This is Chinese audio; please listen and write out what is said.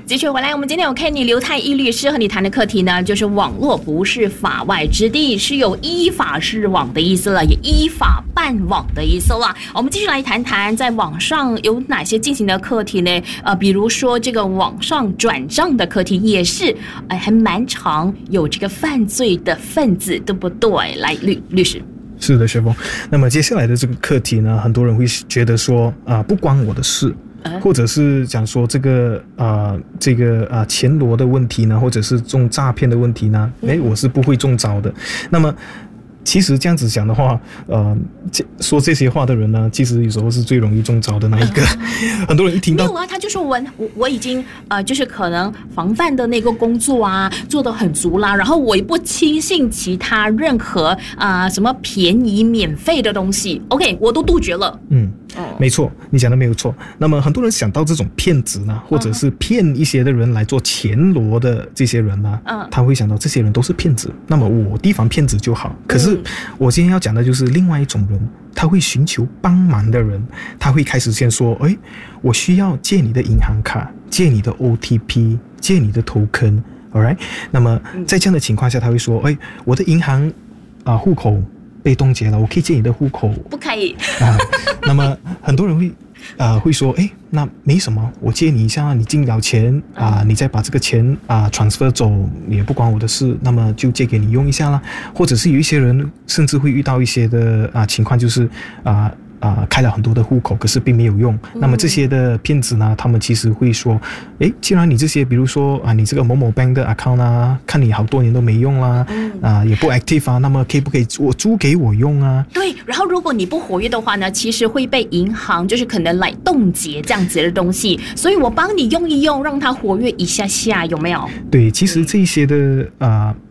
继续回来，我们今天有 Kenny 刘太一律师和你谈的课题呢，就是网络不是法外之地，是有依法治网的意思了，也依法办网的意思了。我们继续来谈谈在网上有哪些进行的课题呢？比如说这个网上转账的课题也是，还蛮常有这个犯罪的分子，对不对？来，律师。 是的，学峰。那么接下来的这个课题呢，很多人会觉得说不关我的事。或者是讲说这个钱罗的问题呢，或者是中诈骗的问题呢，我是不会中招的。那么其实这样子讲的话，说这些话的人呢，其实有时候是最容易中招的那一个。很多人一听到没有啊，他就说我已经就是可能防范的那个工作啊做得很足啦，然后我也不轻信其他任何什么便宜免费的东西 ，OK， 我都杜绝了。 没错，你讲的没有错。那么很多人想到这种骗子呢，或者是骗一些的人来做钱罗的这些人呢，他会想到这些人都是骗子，那么我提防骗子就好。可是我今天要讲的就是另外一种人，他会寻求帮忙的人，他会开始先说，我需要借你的银行卡，借你的 OTP， 借你的token， alright？ 那么在这样的情况下，他会说，我的银行户口被冻结了，我可以借你的户口？ 不可以那么很多人会说，那没什么，我借你一下，你进了钱你再把这个钱transfer 走，也不关我的事，那么就借给你用一下啦。或者是有一些人甚至会遇到一些的情况，就是开了很多的户口，可是并没有用。那么这些的骗子呢，他们其实会说，既然你这些，比如说你这个某某 bank 的 account 啊，看你好多年都没用啦，也不 active 啊，那么可以不可以租给我用啊？ 对，然后如果你不活跃的话呢，其实会被银行就是可能来冻结这样子的东西，所以我帮你用一用，让它活跃一下下，有没有？ 对，其实这些的